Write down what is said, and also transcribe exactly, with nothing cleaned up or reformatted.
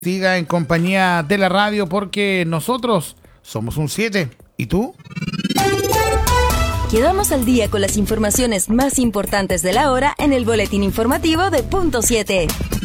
Siga en compañía de la radio porque nosotros somos un siete. ¿Y tú? Quedamos al día con las informaciones más importantes de la hora en el boletín informativo de Punto siete.